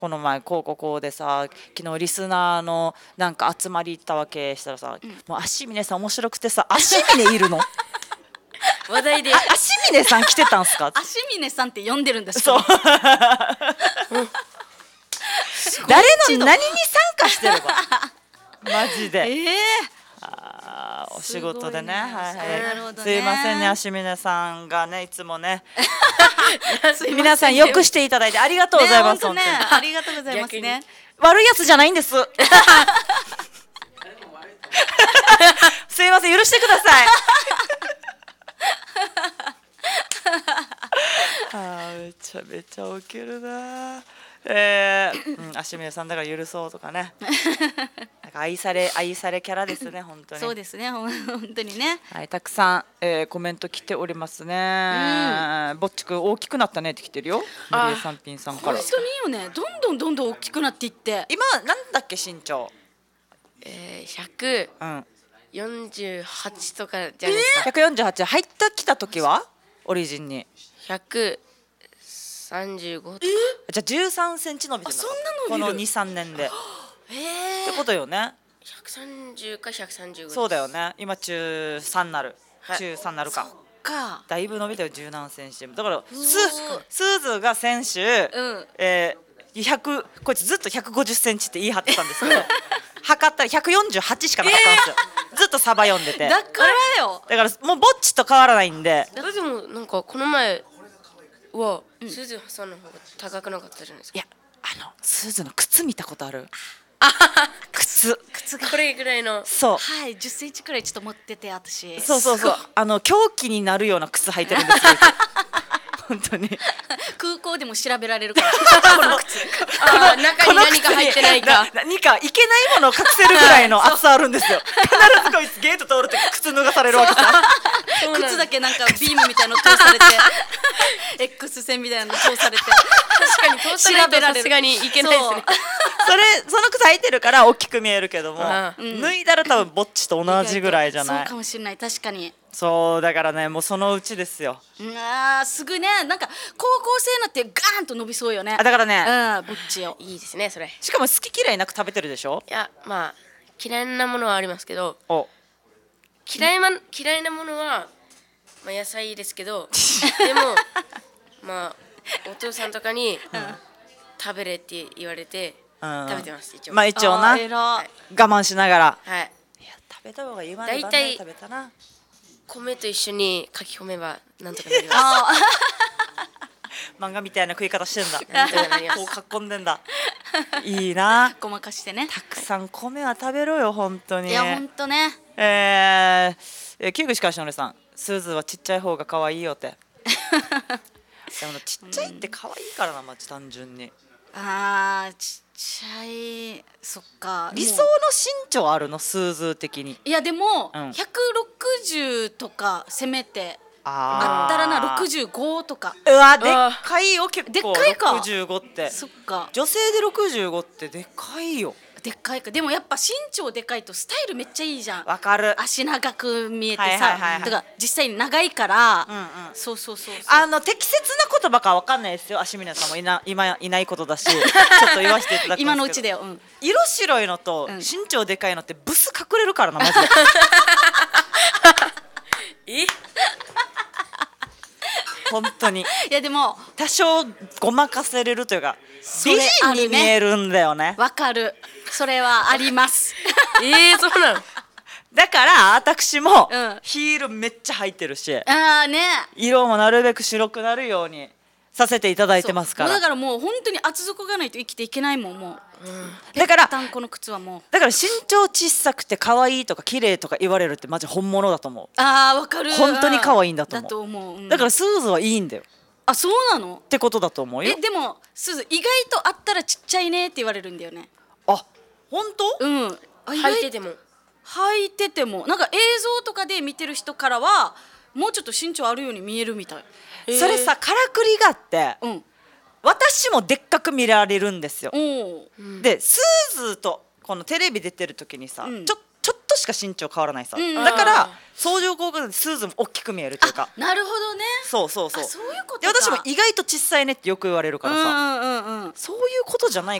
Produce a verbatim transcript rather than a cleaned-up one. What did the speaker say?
この前こうこうこうでさ、昨日リスナーのなんか集まり行ったわけしたらさ、うん、もう足峰さん面白くてさ、足峰いるの話題で足峰さん来てたんすか足峰さんって呼んでるんですそう誰の何に参加してればマジで、 えーあお仕事でね、はいはい、 なるほどね、 すいませんね、足峰さんがねいつもね皆さんよくしていただいてありがとうございます、 ね、本当ね、ありがとうございますね。 悪いやつじゃないんですすいません、許してくださいあめちゃめちゃウケるな。えーうん、足峰さんだから許そうとかねなんか愛され愛されキャラですね、本当に。 そうですね、本当にね、 はい、たくさん、えー、コメント来ておりますね、うん、ぼっちくん大きくなったねって来てるよ、のりえさんぴんさんから。 本当にいいよね、どんどんどんどん大きくなっていって、 今なんだっけ身長、 えー、ひゃくよんじゅうはちとかじゃないですか、えー、 ひゃくよんじゅうはち入ってきた時はオリジンにひゃくさんじゅうごとか、 じゃあじゅうさんセンチ伸びてるの、この にさんねんで、 えー、 ってことよね。 ひゃくさんじゅうかひゃくさんじゅうご、 そうだよね、今中さんなる、はい、中さんなるか、 かだいぶ伸びたよ、じゅうなんセンチだからススーズが先週、うんえー、ひゃくこいつずっとひゃくごじゅっセンチって言い張ってたんですけど測ったらひゃくよんじゅうはちしかなかったんですよ、えー、ずっとサバ読んでて、 だからよ、 だからもうぼっちと変わらないんで。 でもなんかこの前はスーズさんの方が高くなかったじゃないですか。 いや、あのスーズの靴見たことある？ あ靴靴がこれぐらいの、 そう、 はい、じゅっセンチくらいちょっと持ってて、私そうそうそう、あの凶器になるような靴履いてるんですよ本当に空港でも調べられるからこの靴、 あ中に何か入ってないか、 何かいけないものを隠せるぐらいの厚さあるんですよ必ずこいつゲート通るとき靴脱がされるわけさ靴だけなんかビームみたいなの通されてX 線みたいなの通されて、 確かに通さないとさすがにいけないですねそれその靴履いてるから大きく見えるけども、 うん、 脱いだら多分ぼっちと同じぐらいじゃない？ そうかもしれない、確かに。 そうだからね、もうそのうちですよ。 あーすぐね、なんか高校生になってガーンと伸びそうよね。 あだからね、 うん、ぼっちよ、 いいですねそれ。 しかも好き嫌いなく食べてるでしょ？ いや、まあ嫌いなものはありますけど、 お嫌いま嫌いなものはまあ野菜ですけどでもまあお父さんとかに、うん、食べれって言われて、うん、食べてます一応。 まあ一応な、はい、我慢しながら。 はい。 いや食べた方がいいわね。大体食べたな。 米と一緒に書き込めばなんとかなります。 漫画みたいな食い方してんだ。こう囲んでんだ。いいな。 ごまかしてね。 たくさん米は食べろよ本当に。 いや本当ね。 えー、キュウグシカシノレさん、スーズはちっちゃい方が可愛いよって。でもちっちゃいって可愛いからな、まじ単純に。 あーちっちゃい、そっか。 理想の身長あるの、スーズ的に？ いやでも、うん、ひゃくろくじゅうとかせめてあったらな、ろくじゅうごとか。 うわでっかいよ結構。 でっかいか。 ろくじゅうごって。 そっか。 女性でろくじゅうごってでっかいよ。 でっかいか。でもやっぱ身長でかいとスタイルめっちゃいいじゃん。 わかる。 足長く見えてさ、 はいはいはいはい、 だから実際に長いから、 うんうん、 そうそうそうそう。 あの適切な言葉かわかんないですよ。足峰さんもいな今いないことだし、ちょっと言わせていただくんですけど。 今のうちだよ。うん、 色白いのと身長でかいのってブス隠れるからなマジで。 え？ 本当に。 いやでも多少ごまかせれるというか、美人に見えるんだよね。 わかる。それはあります。 えー、そうなの。 だから私もうん、 ヒールめっちゃ履いてるし、 あーね、 色もなるべく白くなるようにさせていただいてますから。 だからもう本当に厚底がないと生きていけないもん、もう、うん、 だからこの靴はもうだから身長小さくて可愛いとか綺麗とか言われるってマジ本物だと思う。 あーわかる。 本当に可愛いんだと思う。 だと思う、うん、 だからスーズはいいんだよ。 あ、そうなのってことだと思うよ。 えでもスーズ意外とあったらちっちゃいねって言われるんだよね。 あ、本当？ うん。 履いてても履いててもなんか映像とかで見てる人からはもうちょっと身長あるように見えるみたい。 えー、それさからくりがあって、うん、私もでっかく見られるんですよ。うん、でスーズとこのテレビ出てる時にさ、うん、ちょちょっとしか身長変わらないさ、うん、だから相乗効果でスーズも大きく見えるというか。 なるほどね。 そうそうそう。 そういうことか。 で私も意外と小さいねってよく言われるからさ、 うんうんうん、 そういうことじゃない